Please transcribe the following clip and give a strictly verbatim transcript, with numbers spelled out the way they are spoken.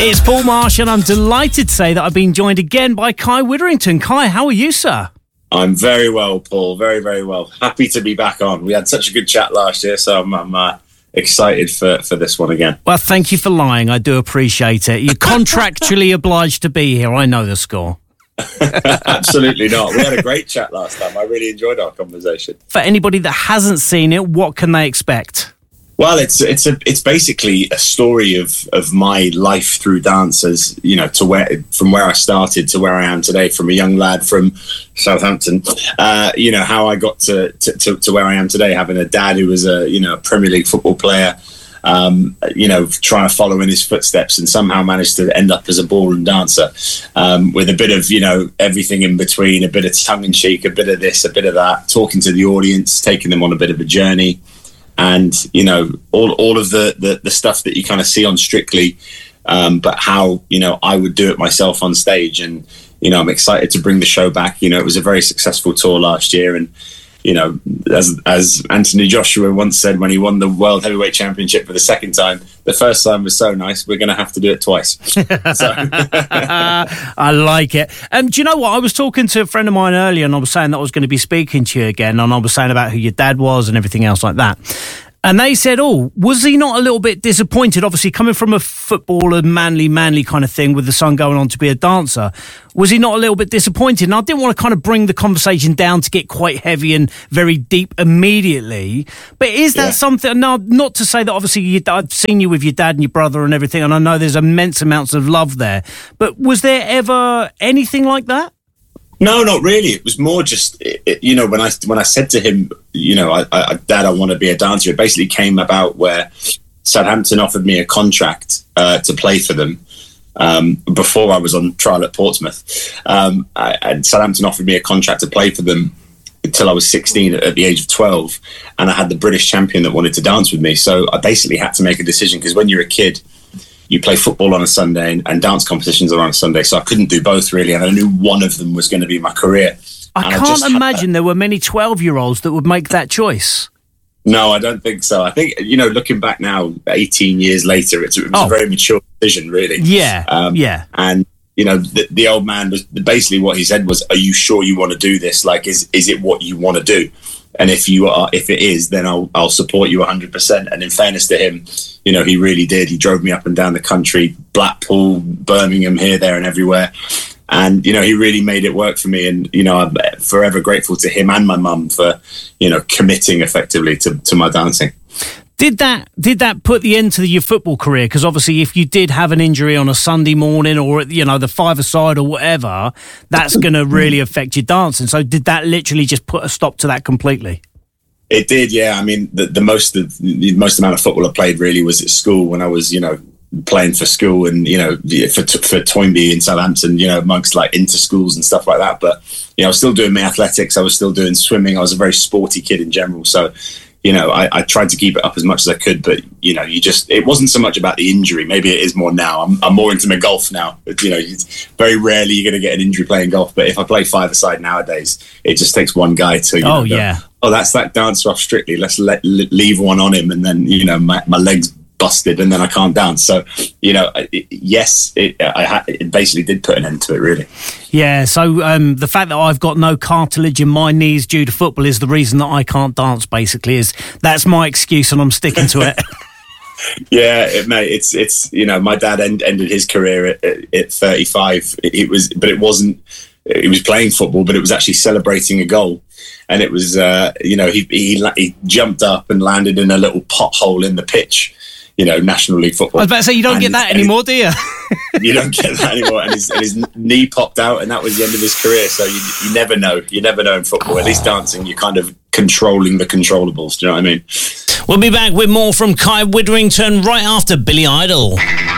It's Paul Marsh, and I'm delighted to say that I've been joined again by Kai Witherington. Kai, how are you, sir? I'm very well, Paul. Very, very well. Happy to be back on. We had such a good chat last year, so I'm, I'm uh, excited for, for this one again. Well, thank you for lying. I do appreciate it. You're contractually obliged to be here. I know the score. Absolutely not. We had a great chat last time. I really enjoyed our conversation. For anybody that hasn't seen it, what can they expect? Well, it's it's a it's basically a story of, of my life through dance, as you know, to where from where I started to where I am today, from a young lad from Southampton. Uh, you know, how I got to, to, to, to where I am today, having a dad who was a you know a Premier League football player. Um, you know, trying to follow in his footsteps, and somehow managed to end up as a ballroom dancer, um, with a bit of, you know, everything in between, a bit of tongue in cheek, a bit of this, a bit of that, talking to the audience, taking them on a bit of a journey. And, you know, all all of the, the, the stuff that you kind of see on Strictly, um, but how, you know, I would do it myself on stage. And, you know, I'm excited to bring the show back. You know, it was a very successful tour last year. And, you know, as as Anthony Joshua once said when he won the World Heavyweight Championship for the second time, the first time was so nice, we're going to have to do it twice. So. I like it. Um, do you know what? I was talking to a friend of mine earlier, and I was saying that I was going to be speaking to you again, and I was saying about who your dad was and everything else like that. And they said, oh, was he not a little bit disappointed? Obviously, coming from a footballer, manly, manly kind of thing with the son going on to be a dancer, was he not a little bit disappointed? And I didn't want to kind of bring the conversation down to get quite heavy and very deep immediately. But is that yeah. something, no, not to say that obviously you, I've seen you with your dad and your brother and everything, and I know there's immense amounts of love there. But was there ever anything like that? No, not really. It was more just, it, you know, when I when I said to him, you know, I, I, Dad, I want to be a dancer, it basically came about where Southampton offered me a contract uh, to play for them um, before I was on trial at Portsmouth. Um, I, and Southampton offered me a contract to play for them until I was sixteen, at the age of twelve, and I had the British champion that wanted to dance with me. So I basically had to make a decision, because when you're a kid, you play football on a Sunday and, and dance competitions are on a Sunday. So I couldn't do both, really. And I knew one of them was going to be my career. I and can't I imagine there were many twelve-year-olds that would make that choice. No, I don't think so. I think, you know, looking back now, eighteen years later, it's, it was oh. a very mature decision, really. Yeah, um, yeah. And, you know, the, the old man, was basically what he said was, are you sure you want to do this? Like, is is it what you want to do? And if you are, if it is, then I'll I'll support you one hundred percent. And in fairness to him, you know, he really did. He drove me up and down the country, Blackpool, Birmingham, here, there, and everywhere. And, you know, he really made it work for me. And, you know, I'm forever grateful to him and my mum for, you know, committing effectively to, to my dancing. Did that did that put the end to your football career? Because obviously, if you did have an injury on a Sunday morning, or you know the five-a-side or whatever, that's going to really affect your dancing. So, did that literally just put a stop to that completely? It did, yeah. I mean, the, the most the, the most amount of football I played really was at school, when I was, you know, playing for school, and you know, for for Toynbee in Southampton, you know, amongst like inter schools and stuff like that. But you know, I was still doing my athletics. I was still doing swimming. I was a very sporty kid in general. So. You know, I, I tried to keep it up as much as I could, but, you know, you just, it wasn't so much about the injury. Maybe it is more now. I'm, I'm more into my golf now. But, you know, it's very rarely you're going to get an injury playing golf. But if I play five-a-side nowadays, it just takes one guy to, you oh, know, go, yeah. oh, that's that dancer off Strictly. Let's let, leave one on him. And then, you know, my, my legs busted and then I can't dance. So, you know, it, yes, it, I ha- it basically did put an end to it, really. Yeah, so um, the fact that I've got no cartilage in my knees due to football is the reason that I can't dance, basically. Is that's my excuse, and I'm sticking to it. Yeah, it, mate, it's, it's you know, my dad end, ended his career at, at, at thirty-five. It, it was, but it wasn't, he was playing football, but it was actually celebrating a goal. And it was, uh, you know, he, he he jumped up and landed in a little pothole in the pitch. You know, National League football. I was about to say, you don't and get that anymore, do you? You don't get that anymore. And his, and his knee popped out, and that was the end of his career. So you, you never know. You never know in football. Oh. At least dancing, you're kind of controlling the controllables. Do you know what I mean? We'll be back with more from Kai Witherington right after Billy Idol.